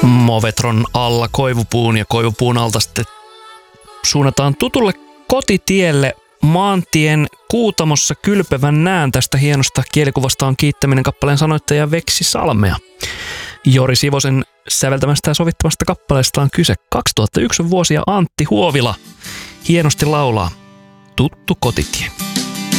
Movetron alla koivupuun ja koivupuun alta sitten suunnataan tutulle kotitielle maantien Kuutamossa kylpevän nään. Tästä hienosta kielikuvasta on kiittäminen kappaleen sanoittaja Veksi Salmea. Jori Sivosen säveltämästä ja sovittamasta kappaleesta on kyse. 2001 vuosi ja Antti Huovila hienosti laulaa Tuttu kotitie.